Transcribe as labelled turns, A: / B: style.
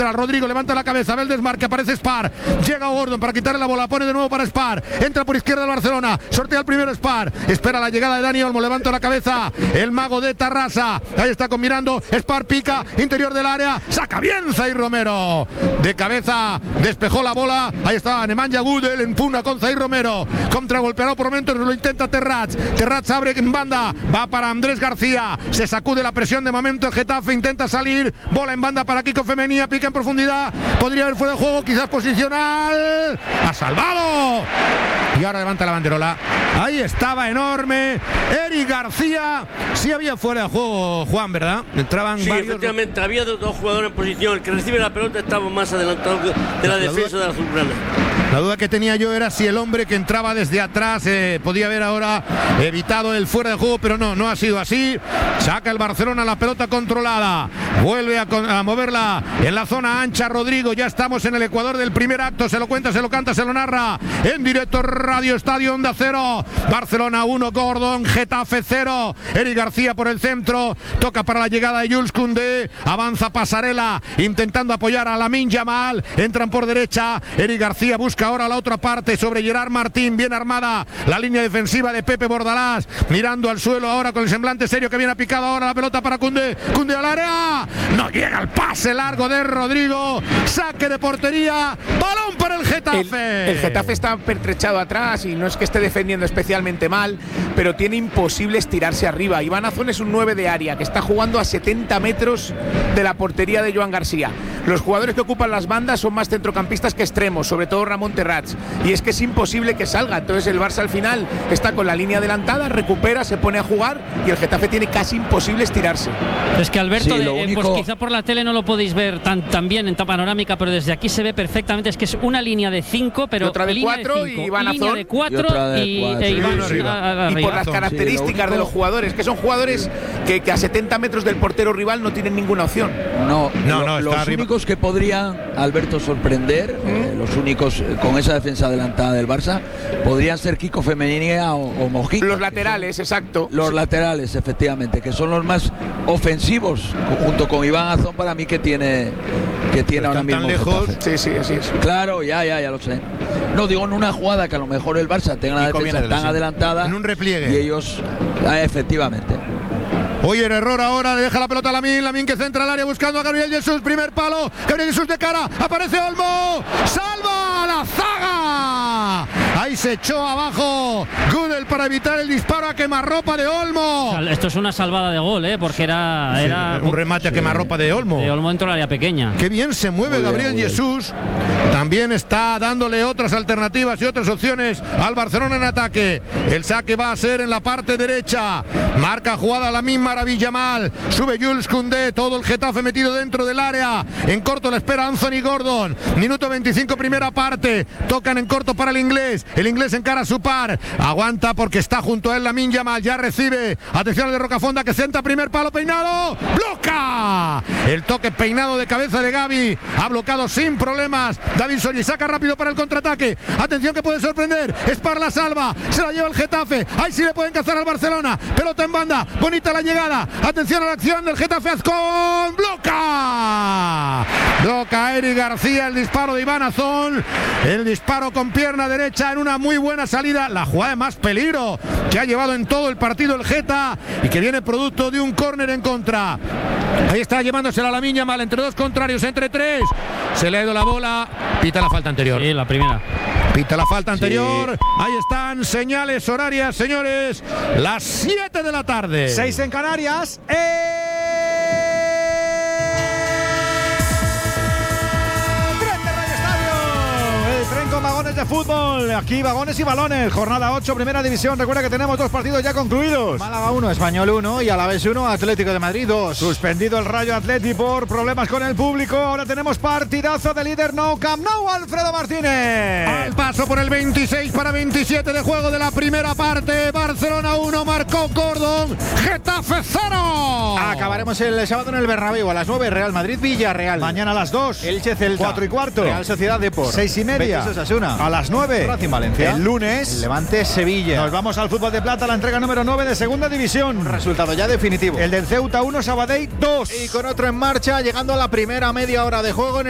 A: central. Rodrigo levanta la cabeza, ve el desmarque, aparece Spar. Llega Gordon para quitarle la bola, pone de nuevo para Spar. Entra por izquierda el Barcelona, sortea el primero Spar. Espera la llegada de Dani Olmo, levanta la cabeza el mago de Tarrasa. Ahí está combinando, Spar pica, interior del área, saca bien Zair Romero. De cabeza despejó la bola. Ahí está Nemanja Gudel, empuna con Zair Romero. Contragolpeado por momentos, lo intenta Terrats. Terrats abre en banda, va para Andrés García. Se sacude la presión de momento el Getafe, intenta salir. Bola en banda para Kiko Femenía, pica en profundidad. Podría haber fuera de juego, quizás posicional. Ha salvado. Y ahora levanta la banderola. Ahí estaba enorme Eric García. Sí había fuera de juego, Juan, ¿verdad? Entraban
B: sí,
A: varios.
B: Efectivamente, había dos jugadores en posición. El que recibe la pelota estaba más adelantado de la defensa de la azulgrana.
A: La duda que tenía yo era si el hombre que entraba desde atrás podía haber ahora evitado el fuera de juego, pero no ha sido así. Saca el Barcelona la pelota controlada. Vuelve a moverla en la zona ancha Rodrigo. Ya estamos en el ecuador del primer acto. Se lo cuenta, se lo canta, se lo narra en directo Radio Estadio Onda Cero. Barcelona 1, Gordon, Getafe 0. Eric García por el centro. Toca para la llegada de Jules Koundé. Avanza Pasarela intentando apoyar a Lamine Yamal. Entran por derecha. Eric García busca ahora la otra parte sobre Gerard Martín. Bien armada la línea defensiva de Pepe Bordalás. Mirando al suelo ahora con el semblante serio que viene a picado ahora la pelota para Koundé. Koundé al área. No llega el pase largo de Rodrigo. Saque de portería. Balón para el Getafe.
C: El Getafe está pertrechado atrás y no es que esté defendiendo especialmente mal, pero tiene imposible estirarse arriba. Iván Azón es un 9 de área que está jugando a 70 metros de la portería de Joan García. Los jugadores que ocupan las bandas son más centrocampistas que extremos, sobre todo Ramón Terrats, y es que es imposible que salga. Entonces el Barça al final está con la línea adelantada, recupera, se pone a jugar y el Getafe tiene casi imposible estirarse.
D: Es que Alberto,
E: sí,
D: pues quizá por la tele no lo podéis ver tan bien en panorámica, pero desde aquí se ve perfectamente. Es que es una línea de 5, pero
C: otra de 4 y Iván Azón,
D: línea de 4 y Iván arriba.
C: Y por las características de los jugadores, que son jugadores que a 70 metros del portero rival no tienen ninguna opción.
E: Los únicos que podrían, Alberto, sorprender, los únicos con esa defensa adelantada del Barça, podrían ser Kiko Femenía o Mojica.
C: Los laterales, exacto.
E: Los laterales, efectivamente, que son los más ofensivos, junto con Iván Azón, para mí que tiene ahora mismo.
A: Tan lejos.
C: Sí, así es.
E: Claro, ya lo sé. No digo en una jugada que a lo mejor el Barça tenga la defensa tan adelantada.
A: En un repliegue.
E: Y ellos, efectivamente.
A: Oye, el error ahora, le deja la pelota a Lamine que centra al área buscando a Gabriel Jesús, primer palo, Gabriel Jesús de cara, aparece Olmo, salva la zaga, ahí se echó abajo Gudel para evitar el disparo a quemarropa de Olmo.
D: Esto es una salvada de gol, porque era
A: un remate a quemarropa de Olmo.
D: De Olmo dentro del área pequeña.
A: Qué bien se mueve Gabriel Jesús, también está dándole otras alternativas y otras opciones al Barcelona en ataque. El saque va a ser en la parte derecha, marca jugada la misma Maravilla mal, sube Jules Koundé, todo el Getafe metido dentro del área, en corto la espera Anthony Gordon, minuto 25 primera parte, tocan en corto para el inglés encara a su par, aguanta porque está junto a él Lamine Yamal, ya recibe, atención al de Rocafonda que senta primer palo peinado, bloca, el toque peinado de cabeza de Gavi, ha bloqueado sin problemas, David Solli saca rápido para el contraataque, atención que puede sorprender, Spar la salva, se la lleva el Getafe, ahí sí le pueden cazar al Barcelona, pelota en banda, bonita la llegada. Atención a la acción del Getafe Azcón. Bloca Eric García el disparo de Iván Azón. El disparo con pierna derecha en una muy buena salida. La jugada de más peligro que ha llevado en todo el partido el Geta y que viene producto de un córner en contra. Ahí está llevándosela a Lamine Yamal entre dos contrarios, entre tres. Se le ha ido la bola. Pita la falta anterior.
D: Sí, la primera.
A: Pita la falta anterior. Sí. Ahí están señales horarias, señores. Las 7 de la tarde.
F: 6 en Canarias. Con vagones de fútbol, aquí vagones y balones, jornada 8, primera división. Recuerda que tenemos 2 partidos ya concluidos.
G: Málaga 1, Español 1 y Alavés 1, Atlético de Madrid 2.
F: Suspendido el Rayo Atleti por problemas con el público. Ahora tenemos partidazo de líder Nou Camp Nou, Alfredo Martínez.
A: Al paso por el 26 para 27 de juego de la primera parte. Barcelona 1, marcó Gordon, Getafe 0.
G: Acabaremos el sábado en el Bernabéu a las 9, Real Madrid Villarreal.
F: Mañana a las 2,
G: Elche Celta.
F: 4 y cuarto,
G: Real Sociedad Depor.
F: 6:30. A las 9,
G: Racing Valencia.
F: El lunes,
G: el Levante Sevilla.
F: Nos vamos al fútbol de plata, la entrega número 9 de segunda división.
G: Un resultado ya definitivo.
F: El del Ceuta 1, Sabadell 2.
G: Y con otro en marcha, llegando a la primera media hora de juego en